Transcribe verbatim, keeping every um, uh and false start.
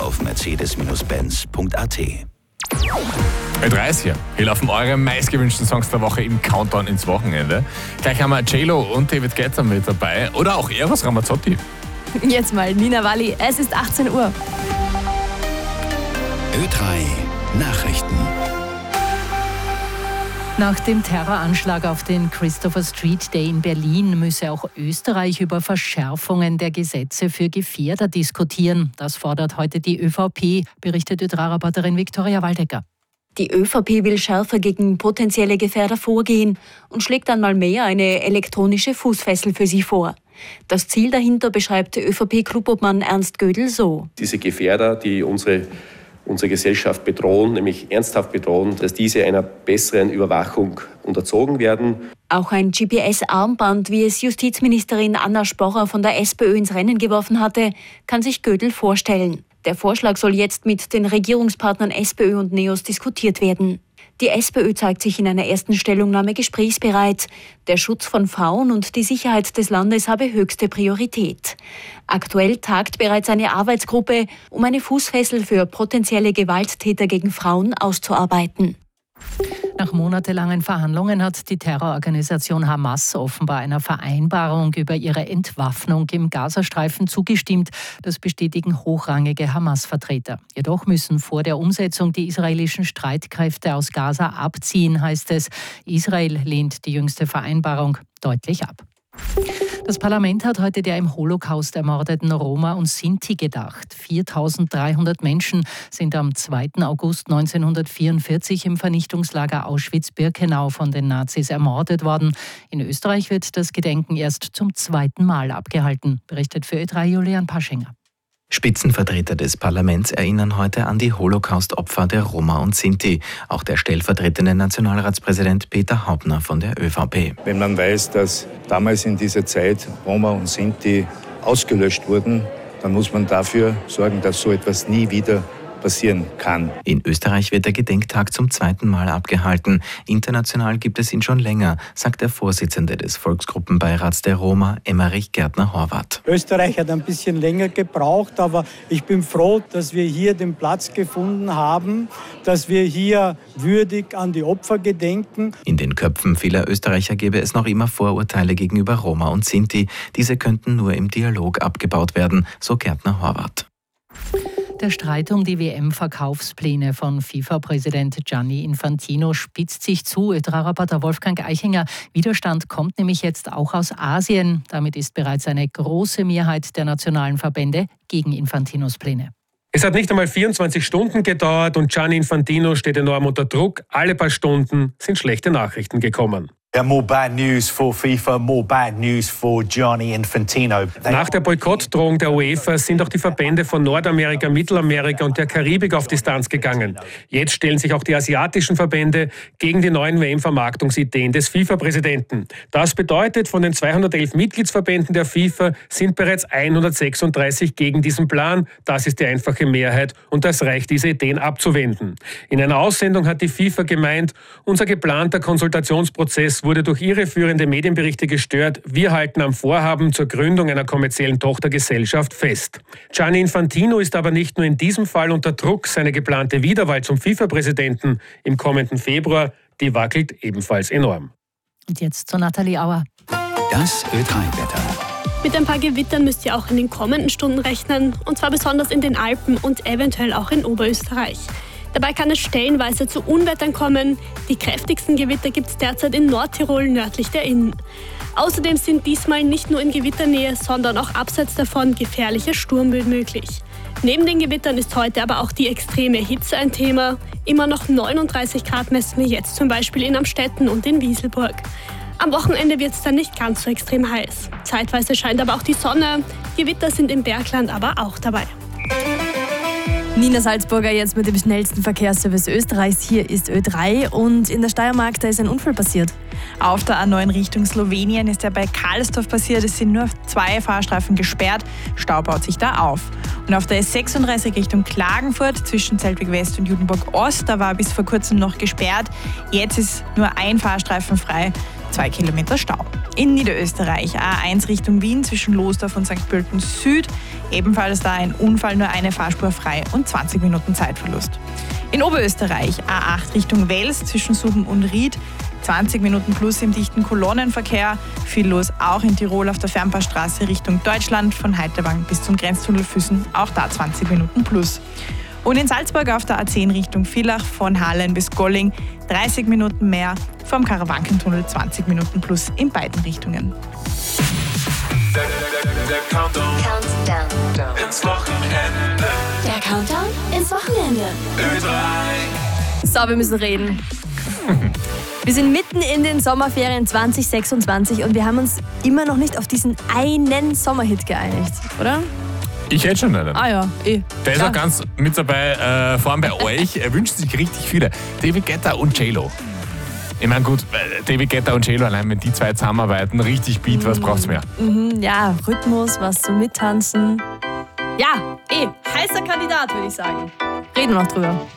auf mercedes Benz punkt a t. Ö drei ist hier. Wir laufen eure meistgewünschten Songs der Woche im Countdown ins Wochenende. Gleich haben wir J-Lo und David Guetta mit dabei. Oder auch Eros Ramazzotti. Jetzt mal Nina Walli. Es ist achtzehn Uhr. Ö drei Nachrichten. Nach dem Terroranschlag auf den Christopher Street Day in Berlin müsse auch Österreich über Verschärfungen der Gesetze für Gefährder diskutieren. Das fordert heute die ÖVP, berichtet Ö drei Reporterin Viktoria Waldecker. Die ÖVP will schärfer gegen potenzielle Gefährder vorgehen und schlägt einmal mehr eine elektronische Fußfessel für sie vor. Das Ziel dahinter beschreibt ÖVP-Clubobmann Ernst Gödel so. Diese Gefährder, die unsere unsere Gesellschaft bedrohen, nämlich ernsthaft bedrohen, dass diese einer besseren Überwachung unterzogen werden. Auch ein G P S-Armband, wie es Justizministerin Anna Sporrer von der SPÖ ins Rennen geworfen hatte, kann sich Gödel vorstellen. Der Vorschlag soll jetzt mit den Regierungspartnern SPÖ und NEOS diskutiert werden. Die SPÖ zeigt sich in einer ersten Stellungnahme gesprächsbereit. Der Schutz von Frauen und die Sicherheit des Landes habe höchste Priorität. Aktuell tagt bereits eine Arbeitsgruppe, um eine Fußfessel für potenzielle Gewalttäter gegen Frauen auszuarbeiten. Nach monatelangen Verhandlungen hat die Terrororganisation Hamas offenbar einer Vereinbarung über ihre Entwaffnung im Gazastreifen zugestimmt. Das bestätigen hochrangige Hamas-Vertreter. Jedoch müssen vor der Umsetzung die israelischen Streitkräfte aus Gaza abziehen, heißt es. Israel lehnt die jüngste Vereinbarung deutlich ab. Das Parlament hat heute der im Holocaust ermordeten Roma und Sinti gedacht. viertausenddreihundert Menschen sind am zweiten August neunzehnhundertvierundvierzig im Vernichtungslager Auschwitz-Birkenau von den Nazis ermordet worden. In Österreich wird das Gedenken erst zum zweiten Mal abgehalten, berichtet für Ö drei Julian Paschinger. Spitzenvertreter des Parlaments erinnern heute an die Holocaust-Opfer der Roma und Sinti. Auch der stellvertretende Nationalratspräsident Peter Haubner von der ÖVP. Wenn man weiß, dass damals in dieser Zeit Roma und Sinti ausgelöscht wurden, dann muss man dafür sorgen, dass so etwas nie wieder passieren kann. In Österreich wird der Gedenktag zum zweiten Mal abgehalten. International gibt es ihn schon länger, sagt der Vorsitzende des Volksgruppenbeirats der Roma, Emmerich Gärtner-Horvath. Österreich hat ein bisschen länger gebraucht, aber ich bin froh, dass wir hier den Platz gefunden haben, dass wir hier würdig an die Opfer gedenken. In den Köpfen vieler Österreicher gäbe es noch immer Vorurteile gegenüber Roma und Sinti. Diese könnten nur im Dialog abgebaut werden, so Gärtner-Horvath. Der Streit um die W M-Verkaufspläne von FIFA-Präsident Gianni Infantino spitzt sich zu. Ö drei Reporter Wolfgang Eichinger. Widerstand kommt nämlich jetzt auch aus Asien. Damit ist bereits eine große Mehrheit der nationalen Verbände gegen Infantinos Pläne. Es hat nicht einmal vierundzwanzig Stunden gedauert und Gianni Infantino steht enorm unter Druck. Alle paar Stunden sind schlechte Nachrichten gekommen. More bad news for FIFA, more bad news for Gianni Infantino. Nach der Boykottdrohung der UEFA sind auch die Verbände von Nordamerika, Mittelamerika und der Karibik auf Distanz gegangen. Jetzt stellen sich auch die asiatischen Verbände gegen die neuen W M-Vermarktungsideen des FIFA-Präsidenten. Das bedeutet, von den zweihundertelf Mitgliedsverbänden der FIFA sind bereits hundertsechsunddreißig gegen diesen Plan. Das ist die einfache Mehrheit und das reicht, diese Ideen abzuwenden. In einer Aussendung hat die FIFA gemeint, unser geplanter Konsultationsprozess wurde durch irreführende Medienberichte gestört. Wir halten am Vorhaben zur Gründung einer kommerziellen Tochtergesellschaft fest. Gianni Infantino ist aber nicht nur in diesem Fall unter Druck. Seine geplante Wiederwahl zum FIFA-Präsidenten im kommenden Februar, die wackelt ebenfalls enorm. Und jetzt zu Nathalie Auer. Das Ö drei Wetter. Mit ein paar Gewittern müsst ihr auch in den kommenden Stunden rechnen. Und zwar besonders in den Alpen und eventuell auch in Oberösterreich. Dabei kann es stellenweise zu Unwettern kommen. Die kräftigsten Gewitter gibt es derzeit in Nordtirol nördlich der Inn. Außerdem sind diesmal nicht nur in Gewitternähe, sondern auch abseits davon gefährliche Sturmböen möglich. Neben den Gewittern ist heute aber auch die extreme Hitze ein Thema. Immer noch neununddreißig Grad messen wir jetzt zum Beispiel in Amstetten und in Wieselburg. Am Wochenende wird es dann nicht ganz so extrem heiß. Zeitweise scheint aber auch die Sonne. Gewitter sind im Bergland aber auch dabei. Nina Salzburger jetzt mit dem schnellsten Verkehrsservice Österreichs. Hier ist Ö drei und in der Steiermark, da ist ein Unfall passiert. Auf der A neun Richtung Slowenien ist ja bei Karlsdorf passiert. Es sind nur zwei Fahrstreifen gesperrt. Stau baut sich da auf. Und auf der S sechsunddreißig Richtung Klagenfurt zwischen Zeltweg West und Judenburg Ost, da war bis vor kurzem noch gesperrt. Jetzt ist nur ein Fahrstreifen frei, zwei Kilometer Stau. In Niederösterreich A eins Richtung Wien zwischen Losdorf und Sankt Pölten Süd. Ebenfalls da ein Unfall, nur eine Fahrspur frei und zwanzig Minuten Zeitverlust. In Oberösterreich A acht Richtung Wels zwischen Suben und Ried. zwanzig Minuten plus im dichten Kolonnenverkehr. Viel los auch in Tirol auf der Fernpassstraße Richtung Deutschland von Heiterwang bis zum Grenztunnel Füssen. Auch da zwanzig Minuten plus. Und in Salzburg auf der A zehn Richtung Villach von Hallen bis Golling dreißig Minuten mehr. Vom Karawankentunnel zwanzig Minuten plus in beiden Richtungen. Der, der, der Countdown. Countdown. Ins Wochenende. Der Countdown ins Wochenende. Ö drei. So, wir müssen reden. Wir sind mitten in den Sommerferien zwanzig sechsundzwanzig und wir haben uns immer noch nicht auf diesen einen Sommerhit geeinigt, oder? Ich hätte schon einen. Ah ja, eh. Der ist ja. auch ganz mit dabei, äh, vor allem bei euch. Er wünscht sich richtig viele. David Guetta und J-Lo. Ich meine, gut, David Guetta und J-Lo, allein wenn die zwei zusammenarbeiten, richtig Beat, was braucht's mehr? Mhm, ja, Rhythmus, was zum Mittanzen. Ja, eh, heißer Kandidat, würde ich sagen. Reden wir noch drüber.